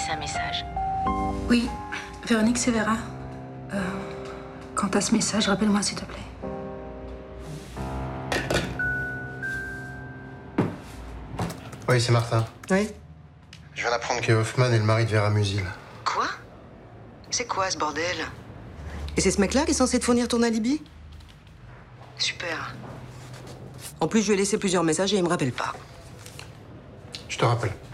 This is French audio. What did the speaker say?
laissé un message. Oui, Véronique, c'est Vera. Quant à ce message, rappelle-moi s'il te plaît. Oui, c'est Martin. Oui. Je viens d'apprendre que Hoffman est le mari de Vera Musil. Quoi? C'est quoi ce bordel? Et c'est ce mec-là qui est censé te fournir ton alibi? Super. En plus, je lui ai laissé plusieurs messages et il me rappelle pas. Je te rappelle.